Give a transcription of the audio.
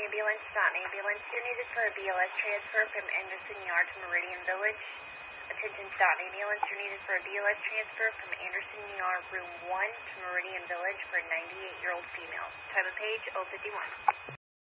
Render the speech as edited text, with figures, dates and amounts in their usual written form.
ambulance, not an ambulance. You're needed for a BLS transfer from Anderson Yard to Meridian Village. Attention, stop ambulance. You're needed for a BLS transfer from Anderson Yard, room 1 to Meridian Village for a 98-year-old female. Time of page 051.